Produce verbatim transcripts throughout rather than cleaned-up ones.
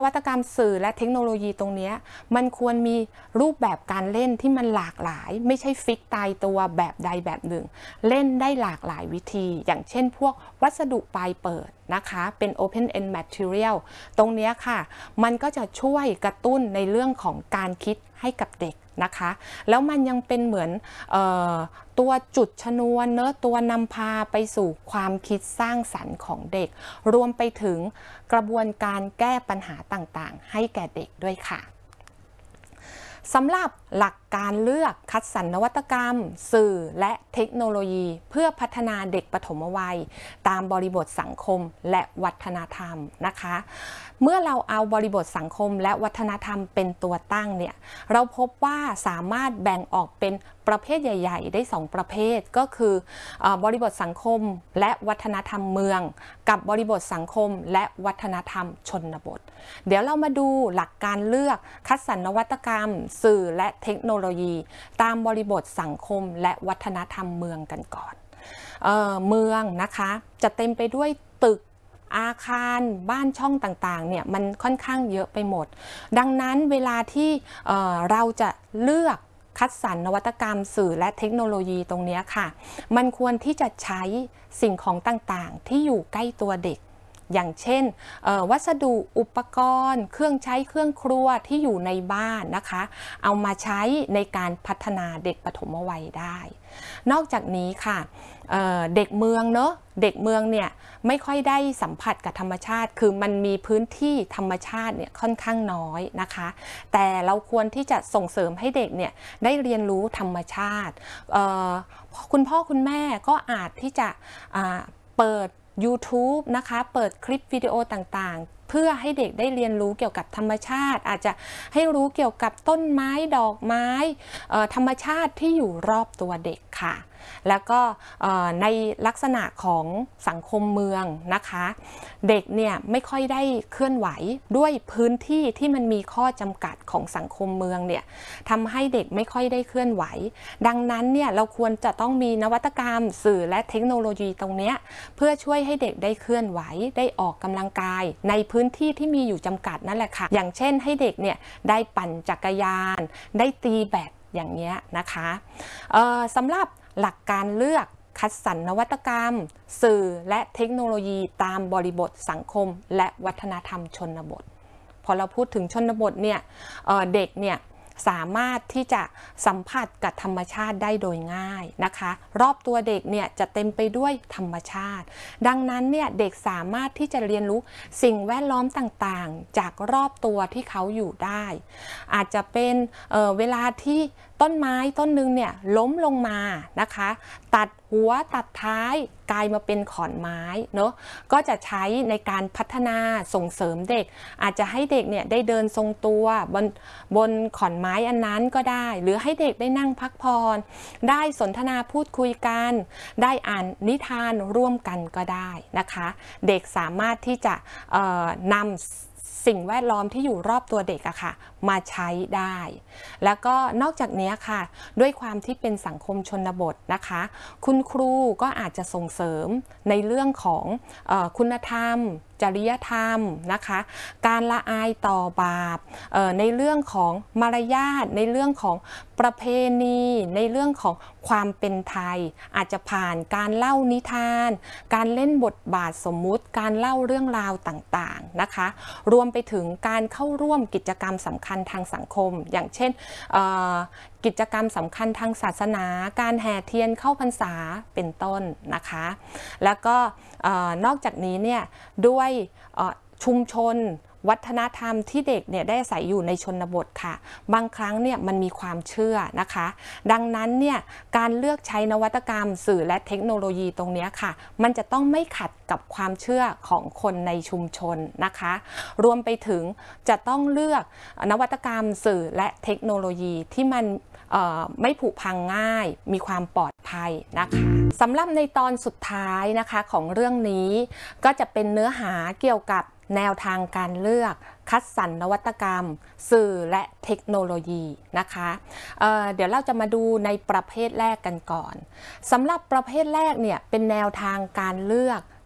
นวัตกรรมสื่อและเทคโนโลยีตรงนี้มันควรมีรูปแบบการเล่นที่มันหลากหลายไม่ใช่ฟิกตายตัวแบบใดแบบหนึ่งเล่นได้หลากหลายวิธีอย่างเช่นพวกวัสดุปลายเปิดนะคะเป็น Open End Material ตรงนี้ค่ะมันก็จะช่วยกระตุ้นในเรื่องของการคิดให้กับเด็กนะคะแล้วมันยังเป็นเหมือนเอ่อตัวจุดชนวนเนอะตัวนำพาไปสู่ความคิดสร้างสรรค์ของเด็กรวมไปถึงกระบวนการแก้ปัญหาต่างๆให้แก่เด็กด้วยค่ะสำหรับหลักการเลือกคัดสรรนวัตกรรมสื่อและเทคโนโลยีเพื่อพัฒนาเด็กปฐมวัยตามบริบทสังคมและวัฒนธรรมนะคะเมื่อเราเอาบริบทสังคมและวัฒนธรรมเป็นตัวตั้งเนี่ยเราพบว่าสามารถแบ่งออกเป็นประเภทใหญ่ๆได้สองประเภทก็คือบริบทสังคมและวัฒนธรรมเมืองกับบริบทสังคมและวัฒนธรรมชนบทเดี๋ยวเรามาดูหลักการเลือกคัดสรรนวัตกรรมสื่อและเทคโนโลยีตามบริบทสังคมและวัฒนธรรมเมืองกันก่อนเอ่อเมืองนะคะจะเต็มไปด้วยตึกอาคารบ้านช่องต่างๆเนี่ยมันค่อนข้างเยอะไปหมดดังนั้นเวลาที่เอ่อเราจะเลือกคัดสรรนวัตกรรมสื่อและเทคโนโลยีตรงนี้ค่ะมันควรที่จะใช้สิ่งของต่างๆที่อยู่ใกล้ตัวเด็กอย่างเช่นวัสดุอุปกรณ์เครื่องใช้เครื่องครัวที่อยู่ในบ้านนะคะเอามาใช้ในการพัฒนาเด็กปฐมวัยได้นอกจากนี้ค่ะ เ, เด็กเมืองเนอะเด็กเมืองเนี่ยไม่ค่อยได้สัมผัสกับธรรมชาติคือมันมีพื้นที่ธรรมชาติเนี่ยค่อนข้างน้อยนะคะแต่เราควรที่จะส่งเสริมให้เด็กเนี่ยได้เรียนรู้ธรรมชาติคุณพ่อคุณแม่ก็อาจที่จะเปิดYouTube นะคะเปิดคลิปวิดีโอต่างๆเพื่อให้เด็กได้เรียนรู้เกี่ยวกับธรรมชาติอาจจะให้รู้เกี่ยวกับต้นไม้ดอกไม้ธรรมชาติที่อยู่รอบตัวเด็กค่ะแล้วก็ในลักษณะของสังคมเมืองนะคะเด็กเนี่ยไม่ค่อยได้เคลื่อนไหวด้วยพื้นที่ที่มันมีข้อจำกัดของสังคมเมืองเนี่ยทำให้เด็กไม่ค่อยได้เคลื่อนไหวดังนั้นเนี่ยเราควรจะต้องมีนวัตกรรมสื่อและเทคโนโลยีตรงนี้เพื่อช่วยให้เด็กได้เคลื่อนไหวได้ออกกำลังกายในพื้นที่ที่มีอยู่จำกัดนั่นแหละค่ะอย่างเช่นให้เด็กเนี่ยได้ปั่นจักรยานได้ตีแบดอย่างเงี้ยนะคะสำหรับหลักการเลือกคัดสรรนวัตกรรมสื่อและเทคโนโลยีตามบริบทสังคมและวัฒนธรรมชนบทพอเราพูดถึงชนบทเนี่ย เอ่อ เด็กเนี่ยสามารถที่จะสัมผัสกับธรรมชาติได้โดยง่ายนะคะรอบตัวเด็กเนี่ยจะเต็มไปด้วยธรรมชาติดังนั้นเนี่ยเด็กสามารถที่จะเรียนรู้สิ่งแวดล้อมต่างๆจากรอบตัวที่เขาอยู่ได้อาจจะเป็นเอ่อเวลาที่ต้นไม้ต้นหนึ่งเนี่ยล้มลงมานะคะตัดหัวตัดท้ายกลายมาเป็นขอนไม้เนาะก็จะใช้ในการพัฒนาส่งเสริมเด็กอาจจะให้เด็กเนี่ยได้เดินทรงตัวบนบนขอนไม้อันนั้นก็ได้หรือให้เด็กได้นั่งพักผ่อนได้สนทนาพูดคุยกันได้อ่านนิทานร่วมกันก็ได้นะคะเด็กสามารถที่จะนำสิ่งแวดล้อมที่อยู่รอบตัวเด็กอะค่ะมาใช้ได้แล้วก็นอกจากนี้ค่ะด้วยความที่เป็นสังคมชนบทนะคะคุณครูก็อาจจะส่งเสริมในเรื่องของเอ่อคุณธรรมจริยธรรมนะคะการละอายต่อบาปในเรื่องของมารยาทในเรื่องของประเพณีในเรื่องของความเป็นไทยอาจจะผ่านการเล่านิทานการเล่นบทบาทสมมุติการเล่าเรื่องราวต่างๆนะคะรวมไปถึงการเข้าร่วมกิจกรรมสำคัญทางสังคมอย่างเช่นกิจกรรมสำคัญทางศาสนาการแห่เทียนเข้าพรรษาเป็นต้นนะคะแล้วก็นอกจากนี้เนี่ยด้วยชุมชนวัฒนธรรมที่เด็กเนี่ยได้อาศัยอยู่ในชนบทค่ะบางครั้งเนี่ยมันมีความเชื่อนะคะดังนั้นเนี่ยการเลือกใช้นวัตกรรมสื่อและเทคโนโลยีตรงนี้ค่ะมันจะต้องไม่ขัดกับความเชื่อของคนในชุมชนนะคะรวมไปถึงจะต้องเลือกนวัตกรรมสื่อและเทคโนโลยีที่มันไม่ผุพังง่ายมีความปลอดภัยนะคะสำหรับในตอนสุดท้ายนะคะของเรื่องนี้ก็จะเป็นเนื้อหาเกี่ยวกับแนวทางการเลือกคัดสรรนวัตกรรมสื่อและเทคโนโลยีนะคะเอ่อเดี๋ยวเราจะมาดูในประเภทแรกกันก่อนสำหรับประเภทแรกเนี่ยเป็นแนวทางการเลือก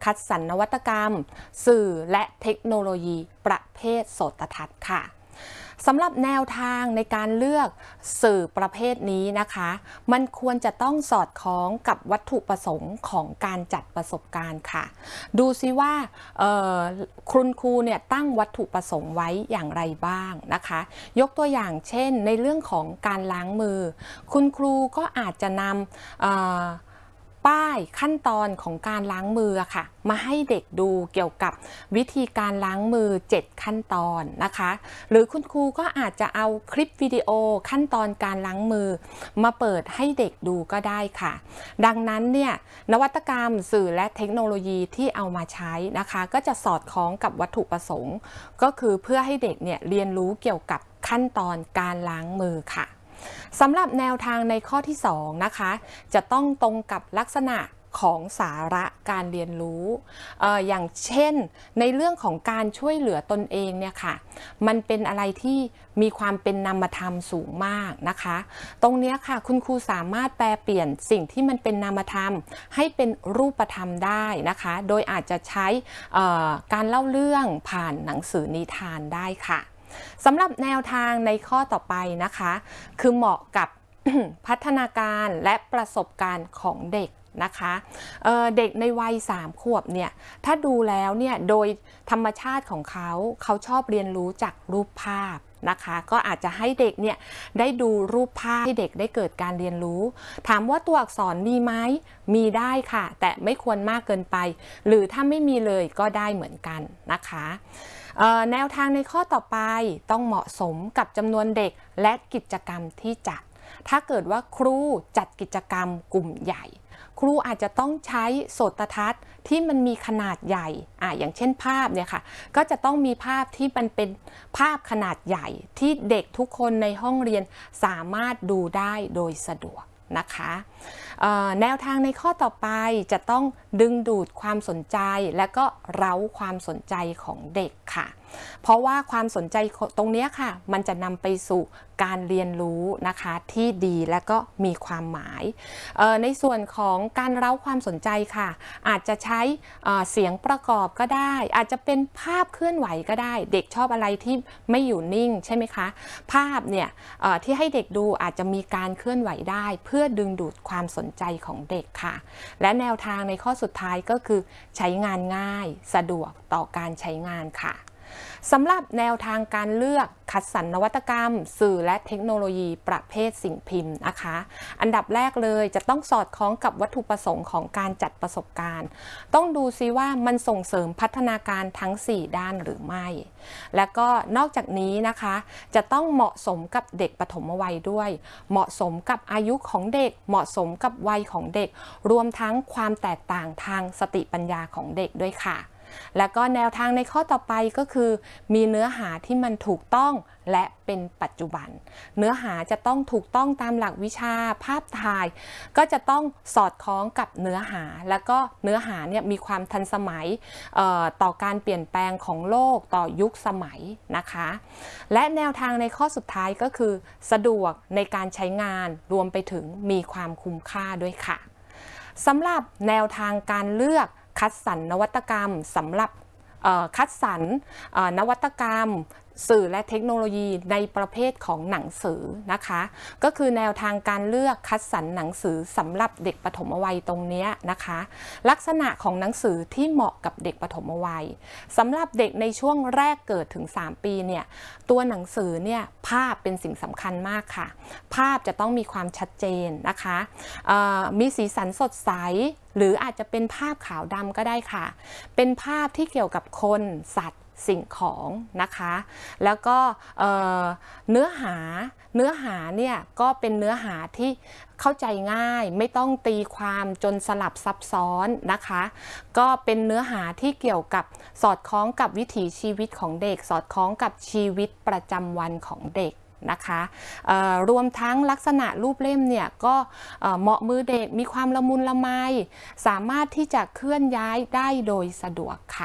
คัดสรรนวัตกรรมสื่อและเทคโนโลยีประเภทโสตทัศน์ค่ะสำหรับแนวทางในการเลือกสื่อประเภทนี้นะคะมันควรจะต้องสอดคล้องกับวัตถุประสงค์ของการจัดประสบการณ์ค่ะดูซิว่าคุณครูเนี่ยตั้งวัตถุประสงค์ไว้อย่างไรบ้างนะคะยกตัวอย่างเช่นในเรื่องของการล้างมือคุณครูก็อาจจะนำป้ายขั้นตอนของการล้างมือค่ะมาให้เด็กดูเกี่ยวกับวิธีการล้างมือเจ็ดขั้นตอนนะคะหรือคุณครูก็อาจจะเอาคลิปวิดีโอขั้นตอนการล้างมือมาเปิดให้เด็กดูก็ได้ค่ะดังนั้นเนี่ยนวัตกรรมสื่อและเทคโนโลยีที่เอามาใช้นะคะก็จะสอดคล้องกับวัตถุประสงค์ก็คือเพื่อให้เด็กเนี่ยเรียนรู้เกี่ยวกับขั้นตอนการล้างมือค่ะสำหรับแนวทางในข้อที่สองนะคะจะต้องตรงกับลักษณะของสาระการเรียนรู้ เอ่อ อย่างเช่นในเรื่องของการช่วยเหลือตนเองเนี่ยค่ะมันเป็นอะไรที่มีความเป็นนามธรรมสูงมากนะคะตรงนี้ค่ะคุณครูสามารถแปลเปลี่ยนสิ่งที่มันเป็นนามธรรมให้เป็นรูปธรรมได้นะคะโดยอาจจะใช้การเล่าเรื่องผ่านหนังสือนิทานได้ค่ะสำหรับแนวทางในข้อต่อไปนะคะคือเหมาะกับ พัฒนาการและประสบการณ์ของเด็กนะคะเ, เด็กในวัยสามขวบเนี่ยถ้าดูแล้วเนี่ยโดยธรรมชาติของเขาเขาชอบเรียนรู้จากรูปภาพนะคะก็อาจจะให้เด็กเนี่ยได้ดูรูปภาพให้เด็กได้เกิดการเรียนรู้ถามว่าตัวอักษรมีไหมมีได้ค่ะแต่ไม่ควรมากเกินไปหรือถ้าไม่มีเลยก็ได้เหมือนกันนะคะแนวทางในข้อต่อไปต้องเหมาะสมกับจำนวนเด็กและกิจกรรมที่จัดถ้าเกิดว่าครูจัดกิจกรรมกลุ่มใหญ่ครูอาจจะต้องใช้โสตทัศน์ที่มันมีขนาดใหญ่อ่ะอย่างเช่นภาพเนี่ยค่ะก็จะต้องมีภาพที่มันเป็นภาพขนาดใหญ่ที่เด็กทุกคนในห้องเรียนสามารถดูได้โดยสะดวกนะคะแนวทางในข้อต่อไปจะต้องดึงดูดความสนใจและก็เร้าความสนใจของเด็กค่ะเพราะว่าความสนใจตรงนี้ค่ะมันจะนำไปสู่การเรียนรู้นะคะที่ดีและก็มีความหมายในส่วนของการเร้าความสนใจค่ะอาจจะใช้เสียงประกอบก็ได้อาจจะเป็นภาพเคลื่อนไหวก็ได้เด็กชอบอะไรที่ไม่อยู่นิ่งใช่ไหมคะภาพเนี่ยที่ให้เด็กดูอาจจะมีการเคลื่อนไหวได้เพื่อดึงดูดความสนใจของเด็กค่ะและแนวทางในข้อสุดท้ายก็คือใช้งานง่ายสะดวกต่อการใช้งานค่ะสำหรับแนวทางการเลือกคัดสรรนวัตกรรมสื่อและเทคโนโลยีประเภทสิ่งพิมพ์นะคะอันดับแรกเลยจะต้องสอดคล้องกับวัตถุประสงค์ของการจัดประสบการณ์ต้องดูซิว่ามันส่งเสริมพัฒนาการทั้งสี่ด้านหรือไม่และก็นอกจากนี้นะคะจะต้องเหมาะสมกับเด็กปฐมวัยด้วยเหมาะสมกับอายุของเด็กเหมาะสมกับวัยของเด็กรวมทั้งความแตกต่างทางสติปัญญาของเด็กด้วยค่ะแล้วก็แนวทางในข้อต่อไปก็คือมีเนื้อหาที่มันถูกต้องและเป็นปัจจุบันเนื้อหาจะต้องถูกต้องตามหลักวิชาภาพถ่ายก็จะต้องสอดคล้องกับเนื้อหาแล้วก็เนื้อหาเนี่ยมีความทันสมัยต่อการเปลี่ยนแปลงของโลกต่อยุคสมัยนะคะและแนวทางในข้อสุดท้ายก็คือสะดวกในการใช้งานรวมไปถึงมีความคุ้มค่าด้วยค่ะสำหรับแนวทางการเลือกคัดสรรนวัตกรรมสำหรับคัดสรรนวัตกรรมสื่อและเทคโนโลยีในประเภทของหนังสือนะคะก็คือแนวทางการเลือกคัดสรรหนังสือสำหรับเด็กปฐมวัยตรงนี้นะคะลักษณะของหนังสือที่เหมาะกับเด็กปฐมวัยสำหรับเด็กในช่วงแรกเกิดถึงสามปีเนี่ยตัวหนังสือเนี่ยภาพเป็นสิ่งสำคัญมากค่ะภาพจะต้องมีความชัดเจนนะคะมีสีสันสดใสหรืออาจจะเป็นภาพขาวดำก็ได้ค่ะเป็นภาพที่เกี่ยวกับคนสัตว์สิ่งของนะคะแล้วก็เนื้อหาเนื้อหาเนี่ยก็เป็นเนื้อหาที่เข้าใจง่ายไม่ต้องตีความจนสลับซับซ้อนนะคะก็เป็นเนื้อหาที่เกี่ยวกับสอดคล้องกับวิถีชีวิตของเด็กสอดคล้องกับชีวิตประจำวันของเด็กนะคะรวมทั้งลักษณะรูปเล่มเนี่ยก็เหมาะมือเด็กมีความละมุนละไมสามารถที่จะเคลื่อนย้ายได้โดยสะดวกค่ะ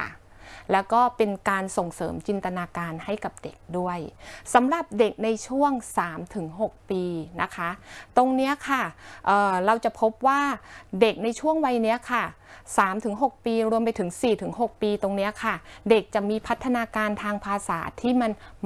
แล้วก็เป็นการส่งเสริมจินตนาการให้กับเด็กด้วยสำหรับเด็กในช่วง สามถึงหก ปีนะคะตรงเนี้ยค่ะ เอ่อ เราจะพบว่าเด็กในช่วงวัยเนี้ยค่ะ สามถึงหก ปีรวมไปถึง สี่ถึงหก ปีตรงเนี้ยค่ะเด็กจะมีพัฒนาการทางภาษาที่มัน